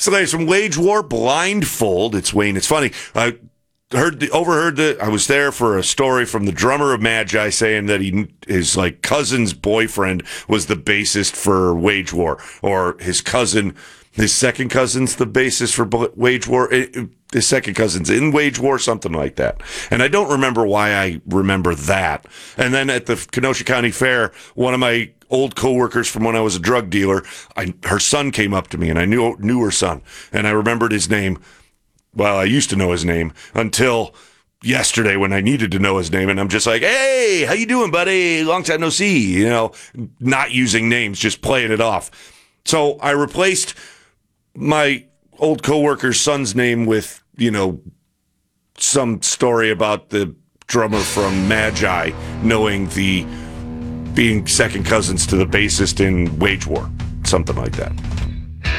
So guys, from Wage War, Blindfold. It's Wayne. It's funny. I was there for a story from the drummer of Magi saying that his like cousin's boyfriend was the bassist for Wage War, or his second cousin's the bassist for Wage War. His second cousin's in Wage War, something like that. And I don't remember why I remember that. And then at the Kenosha County Fair, one of my old coworkers from when I was a drug dealer, her son came up to me, and I knew her son, and I remembered his name. Well, I used to know his name until yesterday when I needed to know his name, and I'm just like, hey, how you doing, buddy? Long time no see. Not using names, just playing it off. So I replaced my old coworker's son's name with, some story about the drummer from Magi being second cousins to the bassist in Wage War, something like that.